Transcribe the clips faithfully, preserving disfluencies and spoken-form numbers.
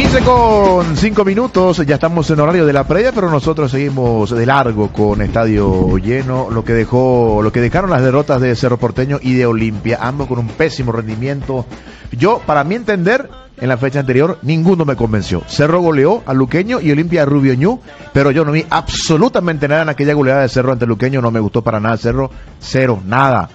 quince con cinco minutos, ya estamos en horario de la previa, pero nosotros seguimos de largo con estadio lleno, lo que dejó, lo que dejaron las derrotas de Cerro Porteño y de Olimpia, ambos con un pésimo rendimiento. Yo, para mi entender, en la fecha anterior, ninguno me convenció. Cerro goleó a Luqueño y Olimpia a Rubio Ñu, pero yo no vi absolutamente nada en aquella goleada de Cerro ante Luqueño, no me gustó para nada Cerro, cero, nada.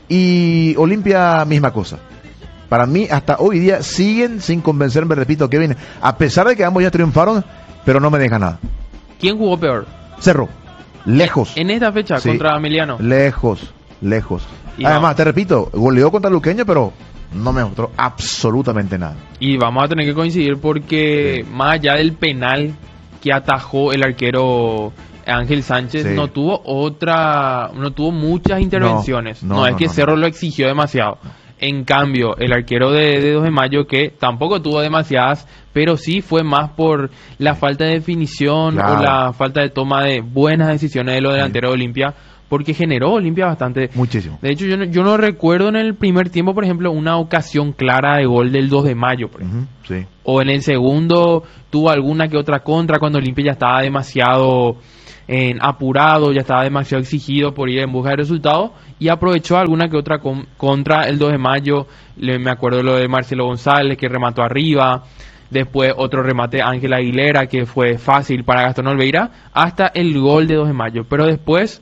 Y Olimpia, misma cosa. Para mí, hasta hoy día, siguen sin convencerme, repito, Kevin, a pesar de que ambos ya triunfaron, pero no me deja nada. ¿Quién jugó peor? Cerro, lejos. En esta fecha, sí, contra Emiliano. Lejos, lejos. Y Además, no. te repito, goleó contra Luqueño, pero no me mostró absolutamente nada. Y vamos a tener que coincidir porque, sí, más allá del penal que atajó el arquero Ángel Sánchez, sí, no tuvo otra, no tuvo muchas intervenciones. No, no, no es no, que no, Cerro no. lo exigió demasiado. En cambio, el arquero de, de dos de mayo, que tampoco tuvo demasiadas, pero sí fue más por la falta de definición, claro, o la falta de toma de buenas decisiones de los delanteros, sí, de Olimpia, porque generó Olimpia bastante. Muchísimo. De hecho, yo no, yo no recuerdo en el primer tiempo, por ejemplo, una ocasión clara de gol del dos de mayo, por ejemplo. Uh-huh, sí. O en el segundo tuvo alguna que otra contra cuando Olimpia ya estaba demasiado en apurado, ya estaba demasiado exigido por ir en busca de resultados, y aprovechó alguna que otra con, contra el dos de mayo. Le, me acuerdo lo de Marcelo González, que remató arriba, después otro remate Ángel Aguilera, que fue fácil para Gastón Olveira, hasta el gol de dos de mayo. Pero después,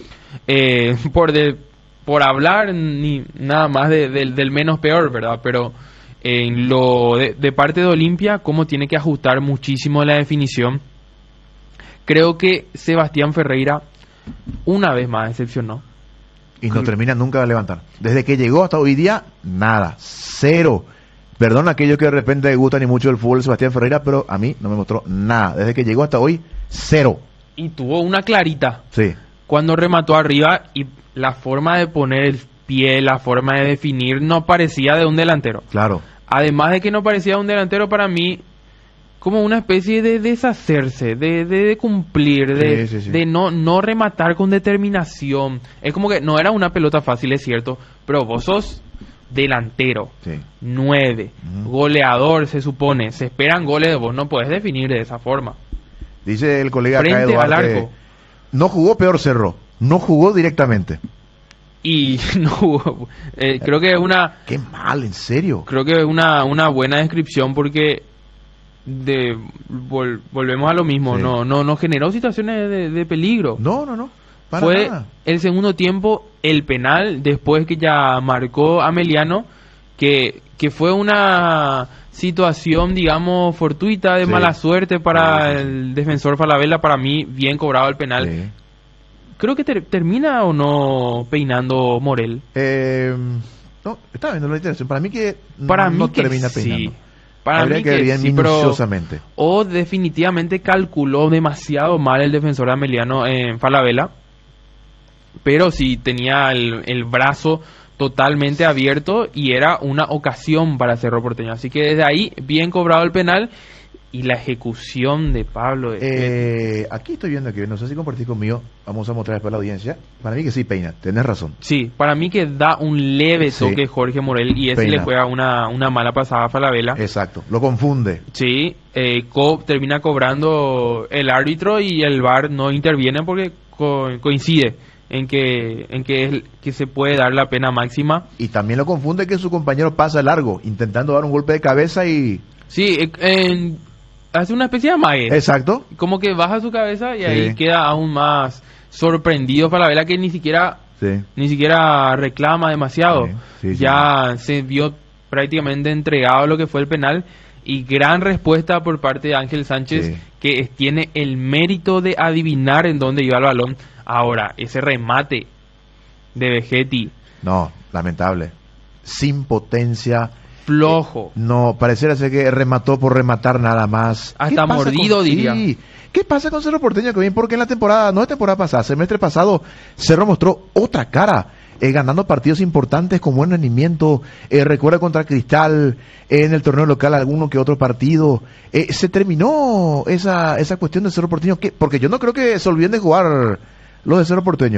eh, por de, por hablar ni nada más de, de, del menos peor, ¿verdad? Pero en lo de, de parte de Olimpia, cómo tiene que ajustar muchísimo la definición. Creo que Sebastián Ferreira una vez más decepcionó. Y no termina nunca de levantar. Desde que llegó hasta hoy día, nada. Cero. Perdón a aquellos que de repente le gustan y mucho el fútbol Sebastián Ferreira, pero a mí no me mostró nada. Desde que llegó hasta hoy, cero. Y tuvo una clarita. Sí. Cuando remató arriba, y la forma de poner el pie, la forma de definir, no parecía de un delantero. Claro. Además de que no parecía de un delantero, para mí, como una especie de deshacerse, de, de, de cumplir, de, sí, sí, sí. de no, no rematar con determinación. Es como que no era una pelota fácil, es cierto, pero vos sos delantero, sí, nueve, uh-huh, goleador, se supone, se esperan goles de vos, no podés definir de esa forma. Dice el colega frente acá, Eduardo, al arco. No jugó peor Cerro, no jugó directamente. Y no jugó, eh, creo que es una... Qué mal, en serio. Creo que es una, una buena descripción porque... de vol, volvemos a lo mismo, sí, no no no generó situaciones de, de peligro. No, no, no. Para Fue nada. El segundo tiempo, el penal, después que ya marcó Ameliano, que, que fue una situación, digamos, fortuita, de sí, mala suerte para sí, sí, sí. el defensor Falabella. Para mí, bien cobrado el penal. Sí. Creo que ter, termina o no peinando Morel. Eh, no, está viendo la interacción. Para mí que para no mí que termina sí. peinando. Para Habría mí que, que bien sí, minuciosamente. Pero, o definitivamente calculó demasiado mal el defensor Ameliano en Falabella, pero sí tenía el, el brazo totalmente abierto y era una ocasión para Cerro Porteño. Así que desde ahí, bien cobrado el penal. Y la ejecución de Pablo. De eh, aquí estoy viendo que, no sé si compartís conmigo, vamos a mostrar después a la audiencia. Para mí que sí, peina, tenés razón. Sí, para mí que da un leve toque sí, Jorge Morel y ese peina. Le juega una, una mala pasada a Falabella. Exacto, lo confunde. Sí, eh, co termina cobrando el árbitro y el V A R no interviene porque co coincide en que en que, es, que se puede dar la pena máxima. Y también lo confunde que su compañero pasa largo, intentando dar un golpe de cabeza y... Sí, en... hace una especie de amague. Exacto. Como que baja su cabeza y sí, ahí queda aún más sorprendido Falabella, que ni siquiera sí, ni siquiera reclama demasiado. Sí, sí, ya sí. Se vio prácticamente entregado a lo que fue el penal y gran respuesta por parte de Ángel Sánchez, sí, que tiene el mérito de adivinar en dónde iba el balón. Ahora, ese remate de Vegetti. No, lamentable. Sin potencia. Flojo. Eh, no, pareciera ser que remató por rematar nada más. Hasta mordido, con... diría. Sí. ¿Qué pasa con Cerro Porteño, Kevin? Porque en la temporada, no es temporada pasada, semestre pasado, Cerro mostró otra cara, eh, ganando partidos importantes con buen rendimiento. Eh, recuerda contra Cristal, eh, en el torneo local, alguno que otro partido. Eh, se terminó esa esa cuestión de Cerro Porteño, ¿qué? Porque yo no creo que se olviden de jugar los de Cerro Porteño.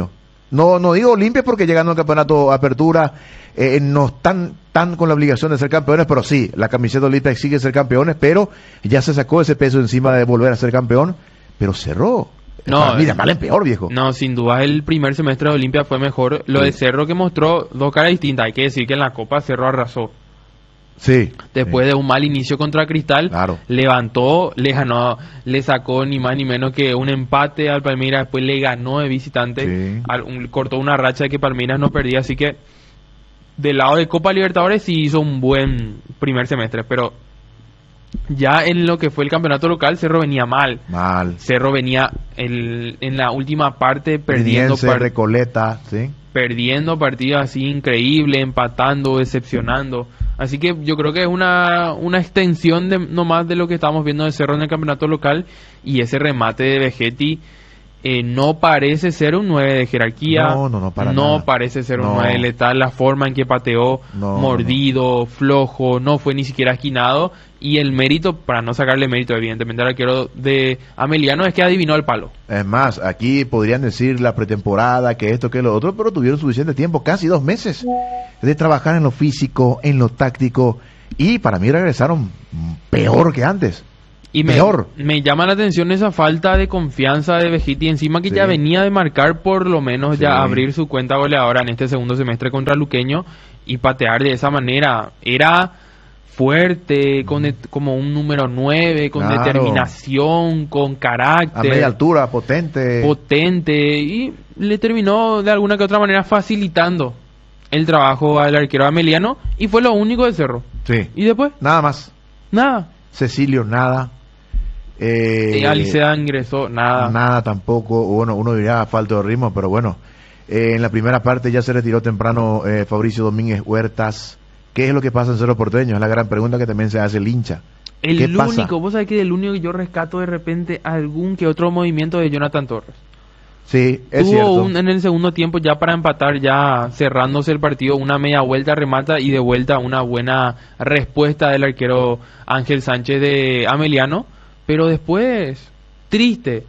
No, no digo Olimpia porque llegando al campeonato Apertura eh, no están tan con la obligación de ser campeones, pero sí, la camiseta de Olimpia exige ser campeones, pero ya se sacó ese peso encima de volver a ser campeón, pero cerró. No, mira, mal en peor, viejo. No, sin duda el primer semestre de Olimpia fue mejor. Lo sí. de Cerro que mostró dos caras distintas. Hay que decir que en la Copa Cerro arrasó. Sí. Después sí. de un mal inicio contra Cristal, claro. levantó, le ganó, le sacó ni más ni menos que un empate al Palmeiras, después le ganó de visitante, sí. al, un, cortó una racha de que Palmeiras no perdía, así que del lado de Copa Libertadores sí hizo un buen primer semestre, pero ya en lo que fue el campeonato local, Cerro venía mal. Mal. Cerro venía el, en la última parte perdiendo par Recoleta, ¿sí? perdiendo partidos así increíble, empatando, decepcionando. Así que yo creo que es una, una extensión de nomás de lo que estamos viendo de Cerro en el campeonato local, y ese remate de Vegetti eh, no parece ser un nueve de jerarquía, no, no, no, para no nada. parece ser no. un nueve letal, la forma en que pateó, no, mordido, no. flojo, no fue ni siquiera esquinado, y el mérito, para no sacarle mérito evidentemente al arquero de Ameliano, es que adivinó el palo. Es más, aquí podrían decir la pretemporada, que esto, que lo otro, pero tuvieron suficiente tiempo, casi dos meses, de trabajar en lo físico, en lo táctico, y para mí regresaron peor que antes. Y me, peor. me llama la atención esa falta de confianza de Vegetti, encima que sí. ya venía de marcar por lo menos sí. ya abrir su cuenta goleadora en este segundo semestre contra Luqueño, y patear de esa manera. Era fuerte, con de, como un número nueve, con claro. determinación, con carácter. A media altura, potente. Potente, y le terminó de alguna que otra manera facilitando el trabajo al arquero Ameliano, y fue lo único de Cerro. Sí. ¿Y después? Nada más. Nada. Cecilio, nada. Eh, eh, Alicea ingresó, nada. Nada tampoco. Bueno, uno diría falta de ritmo, pero bueno. Eh, en la primera parte ya se retiró temprano eh, Fabricio Domínguez Huertas. ¿Qué es lo que pasa en Cerro Porteño? Es la gran pregunta que también se hace el hincha. El ¿Qué único, pasa? vos sabés que el único que yo rescato de repente algún que otro movimiento de Jonathan Torres. Sí, es Tuvo cierto. un, en el segundo tiempo ya para empatar, ya cerrándose el partido, una media vuelta remata y de vuelta una buena respuesta del arquero Ángel Sánchez de Ameliano, pero después triste.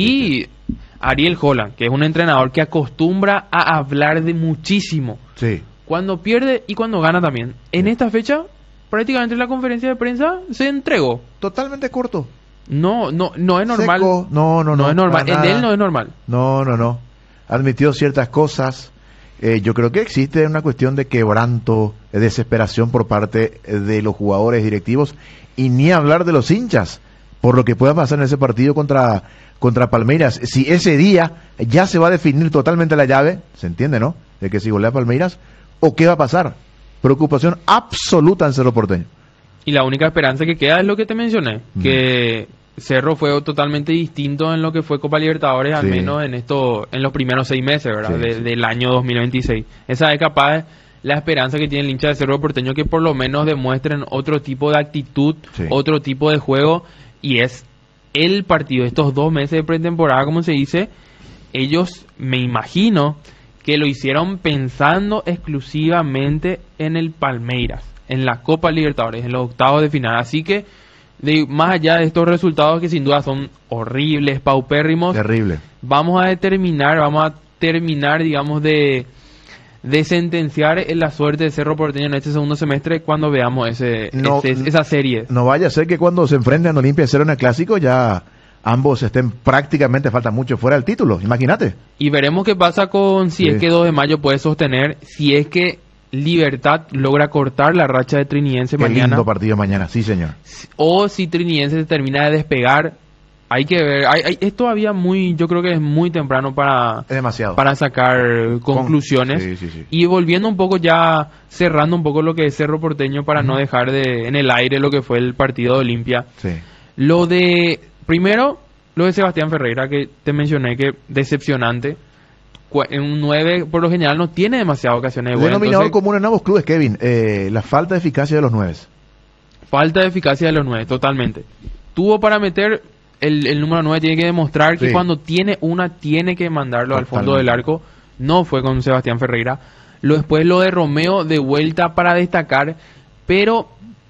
Y Ariel Holland, que es un entrenador que acostumbra a hablar de muchísimo. Sí. Cuando pierde y cuando gana también. En sí. esta fecha, prácticamente la conferencia de prensa se entregó. Totalmente corto. No, no, no es normal. Seco. No, no, no. No es normal. El de él no es normal. No, no, no. Admitió ciertas cosas. Eh, yo creo que existe una cuestión de quebranto, de desesperación por parte de los jugadores directivos, y ni hablar de los hinchas, por lo que pueda pasar en ese partido contra, contra Palmeiras. Si ese día ya se va a definir totalmente la llave, se entiende, ¿no? De que si golea Palmeiras, o qué va a pasar. Preocupación absoluta en Cerro Porteño. Y la única esperanza que queda es lo que te mencioné, Mm. que Cerro fue totalmente distinto en lo que fue Copa Libertadores, al Sí. menos en esto, en los primeros seis meses, ¿verdad? Sí, De- sí. del año dos mil veintiséis. Esa es capaz la esperanza que tiene el hincha de Cerro Porteño, que por lo menos demuestren otro tipo de actitud, Sí. otro tipo de juego, y es el partido, estos dos meses de pretemporada, como se dice, ellos, me imagino, que lo hicieron pensando exclusivamente en el Palmeiras, en la Copa Libertadores, en los octavos de final. Así que, de, más allá de estos resultados que sin duda son horribles, paupérrimos, Terrible. vamos a determinar, vamos a terminar, digamos, de, de sentenciar en la suerte de Cerro Porteño en este segundo semestre cuando veamos ese, No, ese- esa serie. No vaya a ser que cuando se enfrenten a Olimpia y Cerro en el Clásico ya ambos estén prácticamente, falta mucho, fuera del título. Imagínate. Y veremos qué pasa con si Sí. es que dos de mayo puede sostener, si es que Libertad logra cortar la racha de Trinidense Qué mañana, lindo partido mañana, sí señor. o si Trinidense se termina de despegar. Hay que ver, hay, hay- es todavía muy, yo creo que es muy temprano para, Es demasiado. para sacar conclusiones. Sí, sí, sí. Y volviendo un poco ya, cerrando un poco lo que es Cerro Porteño para no dejar de en el aire lo que fue el partido de Olimpia. Sí. Lo de, primero, lo de Sebastián Ferreira, que te mencioné que decepcionante. Cu- En un nueve, por lo general, no tiene demasiadas ocasiones de El gol. denominador Entonces, común en ambos clubes, Kevin, eh, la falta de eficacia de los nueves. falta de eficacia de los nueve, totalmente. Tuvo para meter, el, el número nueve tiene que demostrar que Sí. cuando tiene una, tiene que mandarlo al fondo del Totalmente. arco. No fue con Sebastián Ferreira. Lo, después lo de Romeo, de vuelta para destacar, pero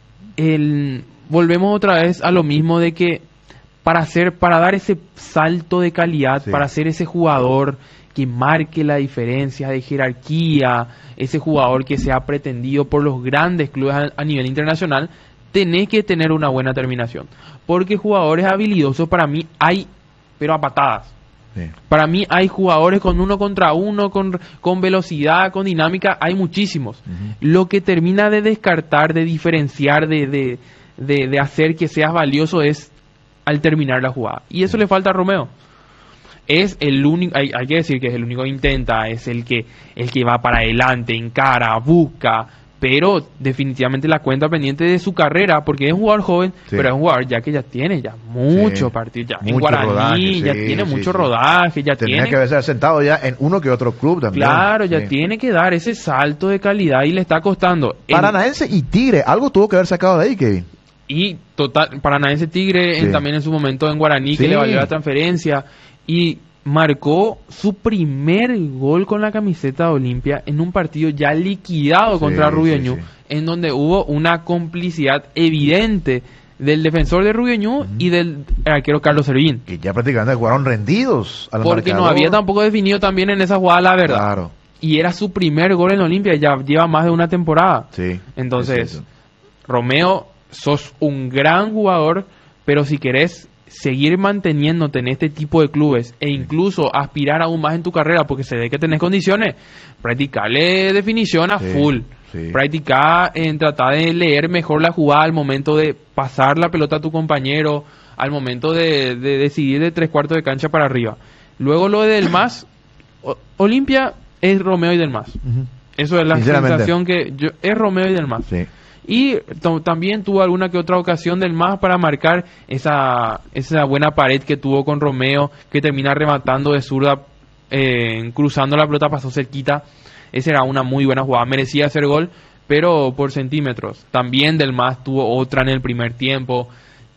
el, volvemos otra vez a lo mismo de que para hacer, para dar ese salto de calidad, Sí. para ser ese jugador que marque la diferencia de jerarquía, ese jugador que sea pretendido por los grandes clubes a, a nivel internacional, tenés que tener una buena terminación. Porque jugadores habilidosos para mí hay, pero a patadas. Sí. Para mí hay jugadores con uno contra uno, con, con velocidad, con dinámica, hay muchísimos. Uh-huh. Lo que termina de descartar, de diferenciar, de, de, de, de hacer que seas valioso es al terminar la jugada. Y eso sí. le falta a Romeo. Es el único, hay, hay que decir que es el único que intenta, es el que, el que va para adelante, encara, busca, pero definitivamente la cuenta pendiente de su carrera, porque es un jugador joven, sí. pero es un jugador ya que ya tiene ya mucho sí. partido, ya mucho en Guaraní, rodaje, ya sí, tiene sí, mucho sí. rodaje, ya Tenía tiene... que haberse sentado ya en uno que otro club también. Claro, ya sí. tiene que dar ese salto de calidad y le está costando. Paranaense en... y Tigre, algo tuvo que haber sacado de ahí, Kevin. Y total, Paranaense Tigre sí. en, también en su momento en Guaraní, sí. que le valió la transferencia, y marcó su primer gol con la camiseta de Olimpia en un partido ya liquidado sí, contra Rubio Ñu, sí, sí. en donde hubo una complicidad evidente del defensor de Rubio Ñu uh-huh. y del arquero Carlos Servín. Que ya prácticamente jugaron rendidos al Porque marcador. No había tampoco definido también en esa jugada la verdad. Claro. Y era su primer gol en Olimpia, ya lleva más de una temporada. Sí. Entonces, es Romeo, sos un gran jugador, pero si querés seguir manteniéndote en este tipo de clubes e incluso aspirar aún más en tu carrera, porque se ve que tenés condiciones, practicarle definición a sí, full, sí. practicar en tratar de leer mejor la jugada al momento de pasar la pelota a tu compañero, al momento de, de decidir de tres cuartos de cancha para arriba. Luego lo de Del Mas, Olimpia es Romeo y Del Mas. Uh-huh. Eso es la sensación que yo, es Romeo y Del Mas. Sí. Y t- también tuvo alguna que otra ocasión Del Mas para marcar esa esa buena pared que tuvo con Romeo, que termina rematando de zurda, eh, cruzando la pelota, pasó cerquita. Esa era una muy buena jugada, merecía hacer gol, pero por centímetros. También Del Mas tuvo otra en el primer tiempo.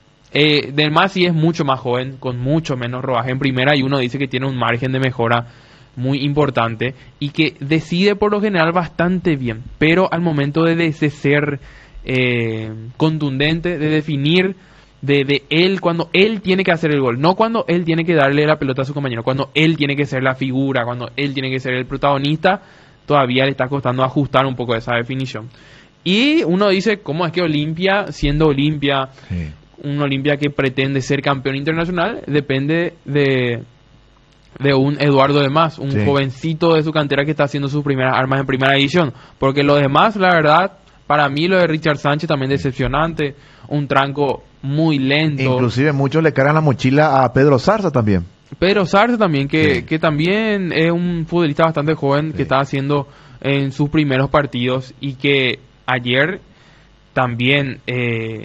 Eh, Del Mas sí es mucho más joven, con mucho menos rodaje en primera, y uno dice que tiene un margen de mejora muy importante y que decide por lo general bastante bien, pero al momento de, de ser eh, contundente, de definir, de, de él, cuando él tiene que hacer el gol, no cuando él tiene que darle la pelota a su compañero, cuando él tiene que ser la figura, cuando él tiene que ser el protagonista, todavía le está costando ajustar un poco esa definición. Y uno dice, ¿cómo es que Olimpia, siendo Olimpia, sí. un Olimpia que pretende ser campeón internacional, depende de de un Eduardo Del Mas, un sí. jovencito de su cantera que está haciendo sus primeras armas en primera división? Porque lo demás, la verdad, para mí lo de Richard Sánchez también decepcionante, un tranco muy lento. Inclusive muchos le cargan la mochila a Pedro Zarza también. Pedro Zarza también, que, sí. que también es un futbolista bastante joven sí. que está haciendo en sus primeros partidos y que ayer también eh,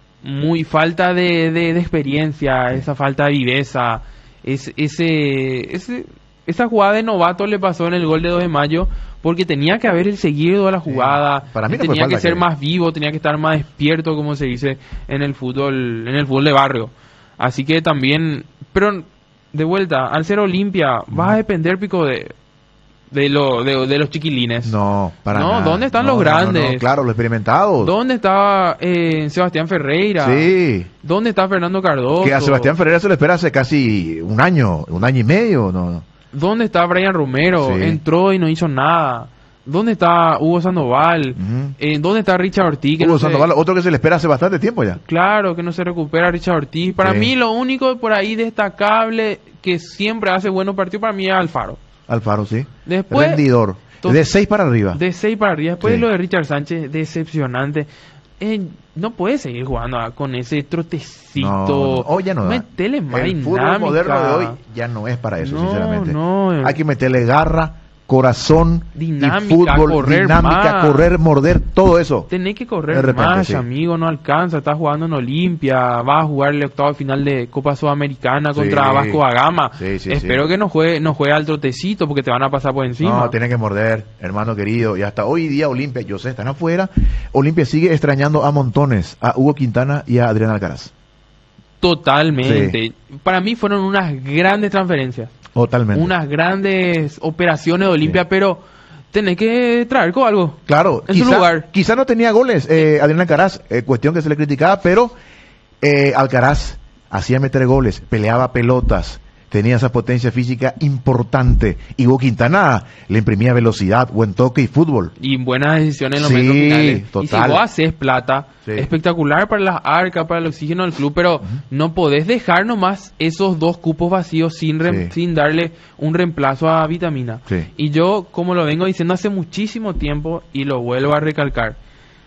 muy falta de, de, de experiencia, esa falta de viveza. Es, ese, ese, esa jugada de novato le pasó en el gol de dos de mayo porque tenía que haber el seguido de la jugada, sí. Para mí no tenía que ser que... más vivo, tenía que estar más despierto, como se dice en el fútbol, en el fútbol de barrio. Así que también, pero de vuelta, al ser Olimpia, mm. vas a depender, Pico, de de, lo, de, de los chiquilines. No, para no, nada. ¿dónde están no, los no, grandes? No, no, claro, los experimentados. ¿Dónde está eh, Sebastián Ferreira? Sí. ¿Dónde está Fernando Cardoso? Que a Sebastián Ferreira se le espera hace casi un año, un año y medio. No. ¿Dónde está Brian Romero? Sí. Entró y no hizo nada. ¿Dónde está Hugo Sandoval? Uh-huh. eh, ¿Dónde está Richard Ortiz? Que Hugo no Sandoval, se... otro que se le espera hace bastante tiempo ya. Claro, que no se recupera Richard Ortiz. Para sí. mí lo único por ahí destacable que siempre hace buenos partidos para mí es Alfaro. Alfaro, sí. Después, rendidor. De seis para arriba. De seis para arriba. Después sí. lo de Richard Sánchez, decepcionante. Eh, no puede seguir jugando ah, con ese trotecito. No, no. Oh, ya no da. Metele más El dinámica. fútbol moderno de hoy ya no es para eso, no, sinceramente. No, Hay que meterle garra, corazón, dinámica, y fútbol, correr dinámica, más. correr, morder, todo eso. Tenés que correr repente, más, sí. amigo, no alcanza. Estás jugando en Olimpia, vas a jugar el octavo final de Copa Sudamericana contra sí. Vasco da Gama. Sí, sí, Espero sí. que no juegue, no juegue al trotecito porque te van a pasar por encima. No, tiene que morder, hermano querido. Y hasta hoy día Olimpia, yo sé, están afuera. Olimpia sigue extrañando a montones, a Hugo Quintana y a Adrián Alcaraz. Totalmente. Sí. Para mí fueron unas grandes transferencias. Totalmente. Unas grandes operaciones de Olimpia, sí. pero tenés que traer con algo. Claro, en quizá, su lugar. Quizá no tenía goles eh, Adrián Alcaraz, eh, cuestión que se le criticaba, pero eh, Alcaraz hacía meter goles, peleaba pelotas, tenía esa potencia física importante. Y Hugo Quintana le imprimía velocidad, buen toque y fútbol. Y buenas decisiones en los Sí, metros finales. total. Y si vos haces plata, Sí. espectacular para las arcas, para el oxígeno del club, pero no podés dejar nomás esos dos cupos vacíos sin, rem- Sí. sin darle un reemplazo a Vitamina. Sí. Y yo, como lo vengo diciendo hace muchísimo tiempo, y lo vuelvo a recalcar,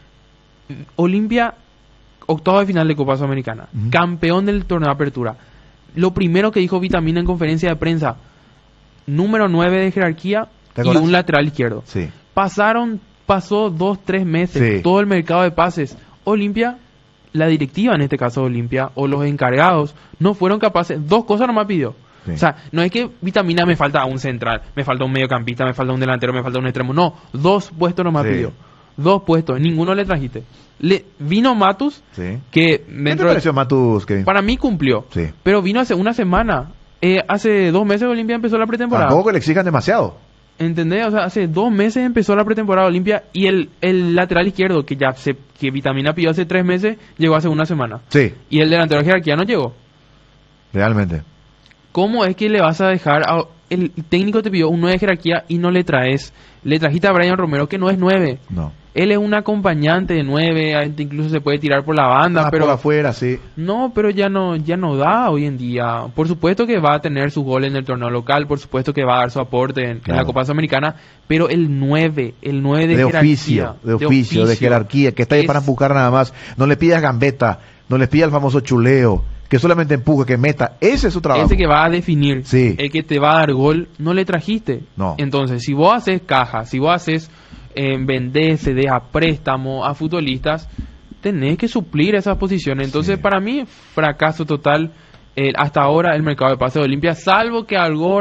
Olimpia, octavo de final de Copa Sudamericana, Ujú. campeón del torneo de apertura. Lo primero que dijo Vitamina en conferencia de prensa, número nueve de jerarquía ¿Te y acordás? un lateral izquierdo. Sí. Pasaron, pasó dos, tres meses, Sí. todo el mercado de pases. Olimpia, la directiva en este caso de Olimpia, o los encargados, no fueron capaces, dos cosas nomás pidió. Sí. O sea, no es que Vitamina me falta un central, me falta un mediocampista, me falta un delantero, me falta un extremo. No, dos puestos nomás Sí. pidió. Dos puestos, ninguno le trajiste. Le, vino Matus, Sí. que ¿Qué te dentro de- pareció Matus, Kevin? para mí cumplió, Sí. pero vino hace una semana. Eh, hace dos meses Olimpia empezó la pretemporada. Tampoco que le exijan demasiado. ¿Entendés? O sea, hace dos meses empezó la pretemporada Olimpia y el, el lateral izquierdo, que ya se, que Vitamina pidió hace tres meses, llegó hace una semana. Sí, Y el delantero de jerarquía no llegó. realmente. ¿Cómo es que le vas a dejar a... El técnico te pidió un nueve de jerarquía y no le traes? Le trajiste a Brian Romero, que no es nueve. No. Él es un acompañante de nueve, incluso se puede tirar por la banda, Ah, pero... por afuera, sí. No, pero ya no, ya no da hoy en día. Por supuesto que va a tener sus goles en el torneo local, por supuesto que va a dar su aporte en, en Claro. la Copa Sudamericana, pero el nueve, el nueve de, De, jerarquía, oficio, de oficio, de jerarquía, que está ahí es- para empujar nada más. No le pidas gambeta, no le pidas el famoso chuleo, que solamente empuje, que meta. Ese es su trabajo. Ese que va a definir, Sí. el que te va a dar gol, no le trajiste. No. Entonces, si vos haces caja, si vos haces eh, vendés, cedes a préstamo a futbolistas, tenés que suplir esas posiciones. Entonces, Sí. para mí, fracaso total eh, hasta ahora el mercado de pases de Olimpia, salvo que algo